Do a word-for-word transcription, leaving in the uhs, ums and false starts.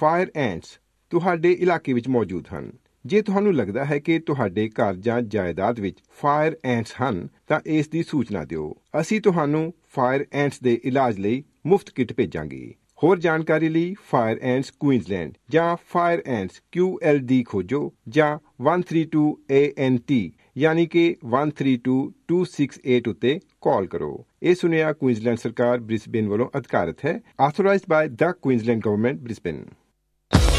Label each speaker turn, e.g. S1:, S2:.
S1: Fire ਐਂਟਸ ਤੁਹਾਡੇ ਇਲਾਕੇ ਵਿੱਚ ਮੌਜੂਦ ਹਨ। ਜੇ ਤੁਹਾਨੂੰ ਲੱਗਦਾ ਹੈ ਕਿ ਤੁਹਾਡੇ ਘਰ ਜਾਂ ਜਾਇਦਾਦ ਵਿੱਚ ਫਾਇਰ ਐਂਟਸ ਹਨ ਤਾਂ ਇਸ ਦੀ ਸੂਚਨਾ ਦਿਓ। ਅਸੀਂ ਤੁਹਾਨੂੰ ਫਾਇਰ ਐਂਟਸ ਦੇ ਇਲਾਜ ਲਈ ਮੁਫਤ ਕਿੱਟ ਭੇਜਾਂਗੇ। ਹੋਰ ਜਾਣਕਾਰੀ ਲਈ ਫਾਇਰ ਐਂਟਸ ਕੁਈਨਜ਼ਲੈਂਡ ਜਾਂ ਫਾਇਰ ਐਂਟਸ ਕਿਊ ਐਲ ਡੀ ਖੋਜੋ ਜਾਂ one three two A N T ਯਾਨੀ ਕਿ one three two two six eight ਉੱਤੇ ਕਾਲ ਕਰੋ। ਇਹ ਸੁਨੇਹਾ ਕੁਈਨਜ਼ਲੈਂਡ ਸਰਕਾਰ ਬ੍ਰਿਸਬੇਨ ਵੱਲੋਂ ਅਧਿਕਾਰਤ ਹੈ। ਆਥੋਰਾਈਜ਼ਡ ਬਾय ਦ ਕੁਈਨਜ਼ਲੈਂਡ ਗਵਰਨਮੈਂਟ ਬ੍ਰਿਸਬੇਨ।